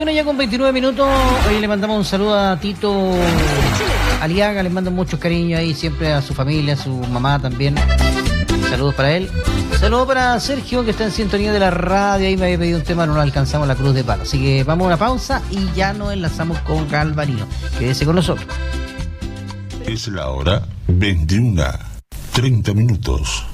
Bueno, ya con 29 minutos, hoy le mandamos un saludo a Tito Aliaga, le mando muchos cariños ahí siempre a su familia, a su mamá también. Saludos para él. Saludos para Sergio, que está en sintonía de la radio, ahí me había pedido un tema, no lo alcanzamos, la Cruz de Palo. Así que vamos a una pausa y ya nos enlazamos con Galvarino. Quédese con nosotros. Es la hora 21:30.